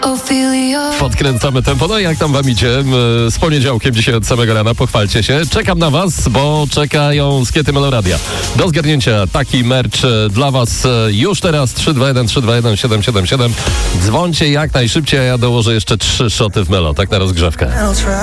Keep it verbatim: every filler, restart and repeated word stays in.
Podkręcamy tempo. No i jak tam wam idzie? Z poniedziałkiem dzisiaj od samego rana, pochwalcie się. Czekam na was, bo czekają skiety Meloradia. Do zgarnięcia taki merch dla was już teraz. Trzy dwa jeden trzy dwa jeden siedem siedem siedem. Dzwońcie jak najszybciej, a ja dołożę jeszcze trzy szoty w Melo, tak na rozgrzewkę.